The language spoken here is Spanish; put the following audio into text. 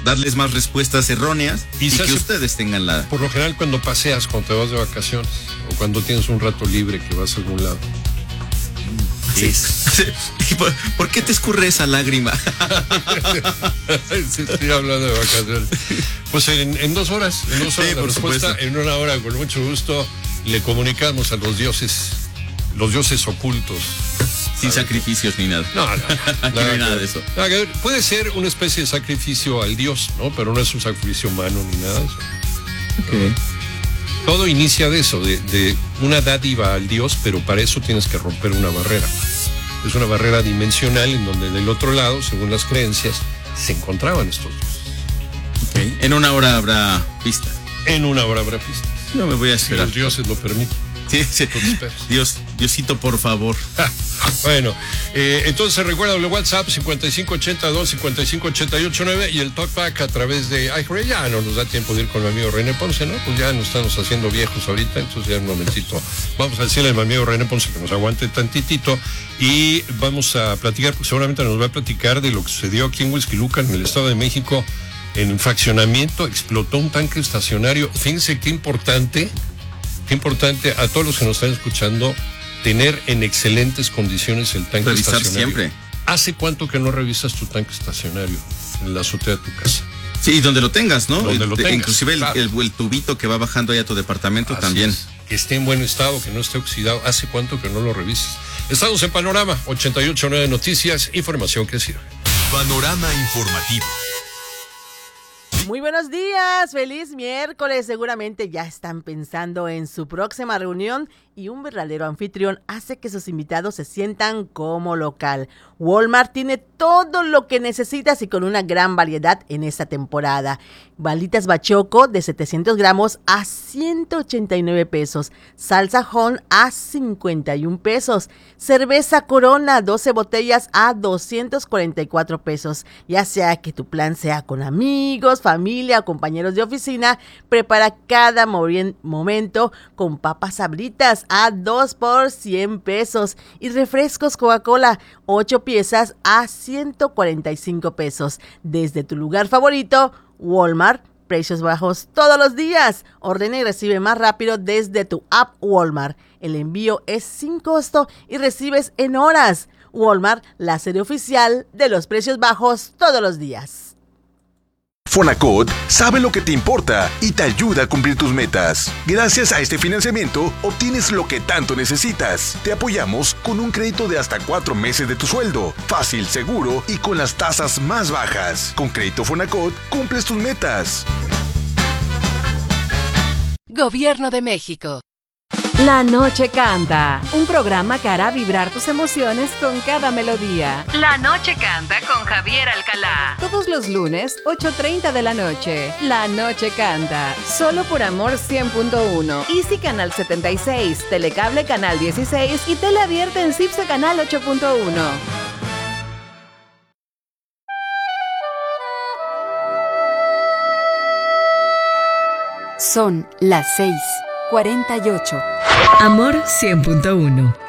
darles más respuestas erróneas y que ustedes tengan la... Por lo general cuando paseas, cuando te vas de vacaciones o cuando tienes un rato libre que vas a algún lado. Sí. ¿Por qué te escurre esa lágrima? Sí, estoy hablando de vacaciones. Pues en 2 horas, Sí, la por respuesta, supuesto. en 1 hora, con mucho gusto, le comunicamos a los dioses ocultos. Sin sacrificios ni nada. No, Aquí no hay nada de eso. Nada que ver. Puede ser una especie de sacrificio al dios, ¿no? Pero no es un sacrificio humano ni nada de eso. Okay. Todo inicia de eso, de una dádiva al Dios, pero para eso tienes que romper una barrera. Es una barrera dimensional en donde del otro lado, según las creencias, se encontraban estos dioses. Okay. En 1 hora habrá pista. En 1 hora habrá pistas. No me voy a Si esperar. los dioses lo permiten. Sí, sí. Tú te esperas. Diosito, por favor. Bueno, entonces recuerda el WhatsApp 5582-5588-9 y el talkback a través de iHeart. Ya no nos da tiempo de ir con mi amigo René Ponce, ¿no? Pues ya nos estamos haciendo viejos ahorita, entonces ya un momentito. Vamos a decirle a mi amigo René Ponce que nos aguante tantitito y vamos a platicar, pues seguramente nos va a platicar de lo que sucedió aquí en Huixquilucan, en el Estado de México, en un fraccionamiento, explotó un tanque estacionario. Fíjense qué importante a todos los que nos están escuchando tener en excelentes condiciones el tanque Revisar estacionario. siempre. ¿Hace cuánto que no revisas tu tanque estacionario en la azotea de tu casa? Sí, y donde lo tengas, ¿no? Donde lo tengas, Inclusive claro. el tubito que va bajando ahí a tu departamento Así también. es. Que esté en buen estado, que no esté oxidado. ¿Hace cuánto que no lo revisas? Estamos en Panorama 88.9 Noticias, información que sirve. Panorama informativo. Muy buenos días, feliz miércoles. Seguramente ya están pensando en su próxima reunión y un verdadero anfitrión hace que sus invitados se sientan como local. Walmart tiene todo lo que necesitas y con una gran variedad en esta temporada. Balitas bachoco de 700 gramos a 189 pesos. Salsa Jon a 51 pesos. Cerveza Corona 12 botellas a 244 pesos. Ya sea que tu plan sea con amigos, familia o compañeros de oficina, prepara cada momento con papas Sabritas a 2 por 100 pesos y refrescos Coca-Cola 8 piezas a 145 pesos. Desde tu lugar favorito, Walmart, precios bajos todos los días. Ordena y recibe más rápido desde tu app Walmart. El envío es sin costo y recibes en horas. Walmart, la sede oficial de los precios bajos todos los días. Fonacot sabe lo que te importa y te ayuda a cumplir tus metas. Gracias a este financiamiento, obtienes lo que tanto necesitas. Te apoyamos con un crédito de hasta 4 meses de tu sueldo. Fácil, seguro y con las tasas más bajas. Con Crédito Fonacot, cumples tus metas. Gobierno de México. La Noche Canta, un programa que hará vibrar tus emociones con cada melodía. La Noche Canta con Javier Alcalá. Todos los lunes, 8:30 de la noche. La Noche Canta, solo por Amor 100.1. Easy Canal 76, Telecable Canal 16 y Tele Abierta en CIPSE Canal 8.1. Son las 6:48. Amor 100.1